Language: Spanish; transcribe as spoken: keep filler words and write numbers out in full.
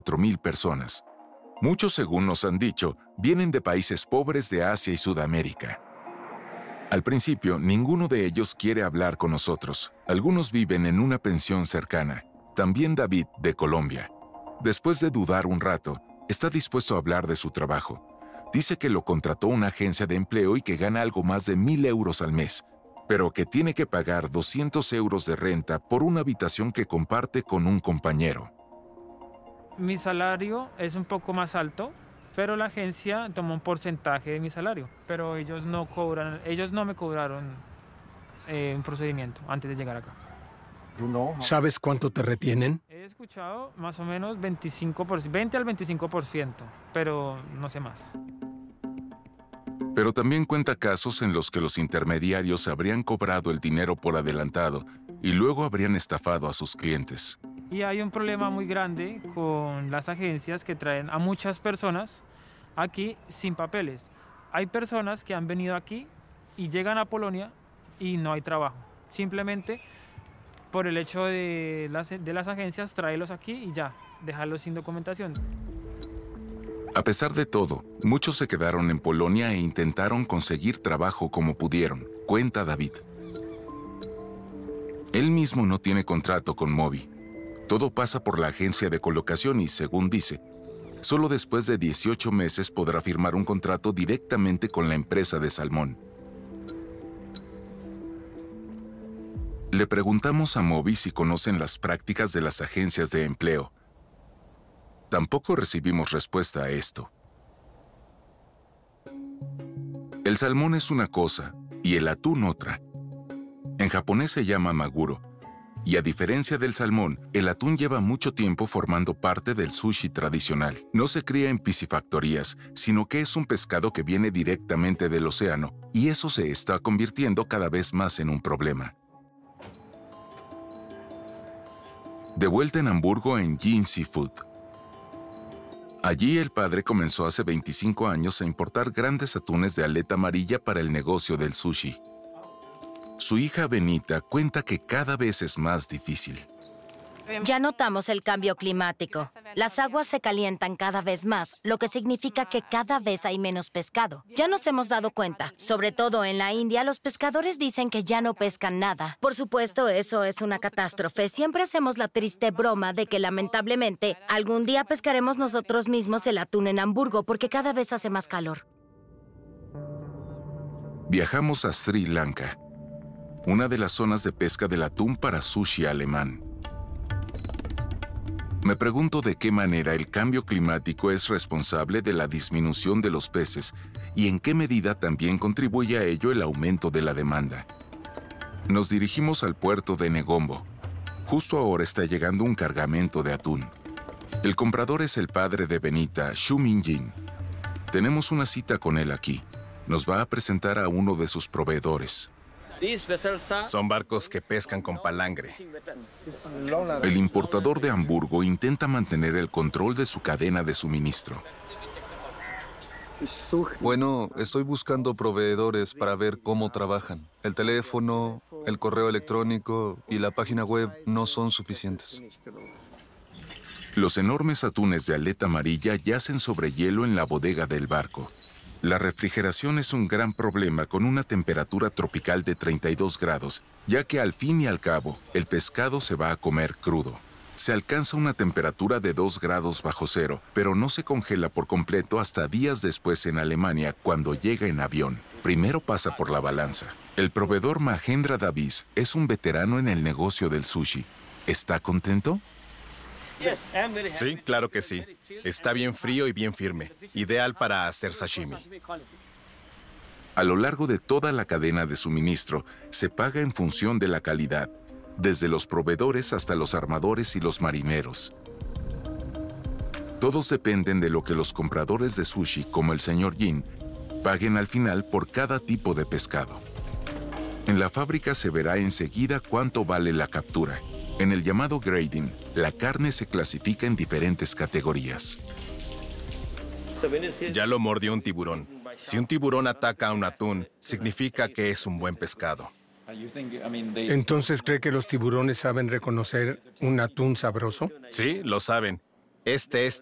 cuatro mil personas. Muchos, según nos han dicho, vienen de países pobres de Asia y Sudamérica. Al principio, ninguno de ellos quiere hablar con nosotros. Algunos viven en una pensión cercana. También David, de Colombia. Después de dudar un rato, está dispuesto a hablar de su trabajo. Dice que lo contrató una agencia de empleo y que gana algo más de mil euros al mes, pero que tiene que pagar doscientos euros de renta por una habitación que comparte con un compañero. Mi salario es un poco más alto, pero la agencia toma un porcentaje de mi salario. Pero ellos no cobran, ellos no me cobraron eh, un procedimiento antes de llegar acá. ¿Sabes cuánto te retienen? He escuchado más o menos veinticinco por ciento, veinte al veinticinco por ciento, pero no sé más. Pero también cuenta casos en los que los intermediarios habrían cobrado el dinero por adelantado y luego habrían estafado a sus clientes. Y hay un problema muy grande con las agencias que traen a muchas personas aquí sin papeles. Hay personas que han venido aquí y llegan a Polonia y no hay trabajo. Simplemente por el hecho de las, de las agencias, tráelos aquí y ya, dejarlos sin documentación. A pesar de todo, muchos se quedaron en Polonia e intentaron conseguir trabajo como pudieron, cuenta David. Él mismo no tiene contrato con Mobi. Todo pasa por la agencia de colocación y, según dice, solo después de dieciocho meses podrá firmar un contrato directamente con la empresa de salmón. Le preguntamos a Mobi si conocen las prácticas de las agencias de empleo. Tampoco recibimos respuesta a esto. El salmón es una cosa y el atún otra. En japonés se llama maguro, y a diferencia del salmón, el atún lleva mucho tiempo formando parte del sushi tradicional. No se cría en piscifactorías, sino que es un pescado que viene directamente del océano, y eso se está convirtiendo cada vez más en un problema. De vuelta en Hamburgo en Jin Seafood. Allí el padre comenzó hace veinticinco años a importar grandes atunes de aleta amarilla para el negocio del sushi. Su hija Benita cuenta que cada vez es más difícil. Ya notamos el cambio climático. Las aguas se calientan cada vez más, lo que significa que cada vez hay menos pescado. Ya nos hemos dado cuenta. Sobre todo en la India, los pescadores dicen que ya no pescan nada. Por supuesto, eso es una catástrofe. Siempre hacemos la triste broma de que, lamentablemente, algún día pescaremos nosotros mismos el atún en Hamburgo porque cada vez hace más calor. Viajamos a Sri Lanka, una de las zonas de pesca del atún para sushi alemán. Me pregunto de qué manera el cambio climático es responsable de la disminución de los peces y en qué medida también contribuye a ello el aumento de la demanda. Nos dirigimos al puerto de Negombo. Justo ahora está llegando un cargamento de atún. El comprador es el padre de Benita, Shu Min-jin. Tenemos una cita con él aquí. Nos va a presentar a uno de sus proveedores. Son barcos que pescan con palangre. El importador de Hamburgo intenta mantener el control de su cadena de suministro. Bueno, estoy buscando proveedores para ver cómo trabajan. El teléfono, el correo electrónico y la página web no son suficientes. Los enormes atunes de aleta amarilla yacen sobre hielo en la bodega del barco. La refrigeración es un gran problema con una temperatura tropical de treinta y dos grados, ya que al fin y al cabo, el pescado se va a comer crudo. Se alcanza una temperatura de dos grados bajo cero, pero no se congela por completo hasta días después en Alemania, cuando llega en avión. Primero pasa por la balanza. El proveedor Mahendra Davis es un veterano en el negocio del sushi. ¿Está contento? Sí, claro que sí. Está bien frío y bien firme. Ideal para hacer sashimi. A lo largo de toda la cadena de suministro, se paga en función de la calidad, desde los proveedores hasta los armadores y los marineros. Todos dependen de lo que los compradores de sushi, como el señor Jin, paguen al final por cada tipo de pescado. En la fábrica se verá enseguida cuánto vale la captura. En el llamado grading, la carne se clasifica en diferentes categorías. Ya lo mordió un tiburón. Si un tiburón ataca a un atún, significa que es un buen pescado. ¿Entonces cree que los tiburones saben reconocer un atún sabroso? Sí, lo saben. Este es